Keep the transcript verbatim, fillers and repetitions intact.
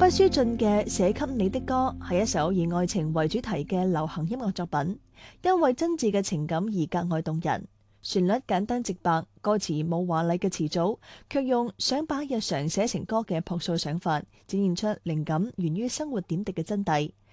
屈舒駿嘅《寫給你的歌》係一首以愛情為主題嘅流行音樂作品，因為真摯嘅情感而格外動人。旋律簡單直白，歌詞冇華麗嘅詞組，卻用想把日常寫成歌嘅樸素想法，展現出靈感源於生活點滴嘅真諦。